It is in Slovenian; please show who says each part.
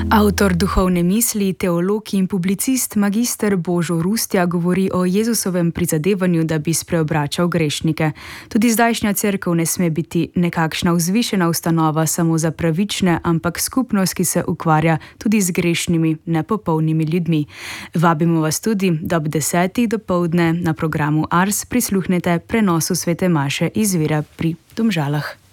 Speaker 1: Avtor duhovne misli, teolog in publicist magister Božo Rustja govori o Jezusovem prizadevanju, da bi spreobračal grešnike. Tudi zdajšnja cerkev ne sme biti nekakšna vzvišena ustanova samo za pravične, ampak skupnost, ki se ukvarja tudi z grešnimi, nepopolnimi ljudmi. Vabimo vas tudi, da ob 10. dopoldne na programu Ars prisluhnete prenosu svete maše iz Vira pri Domžalah.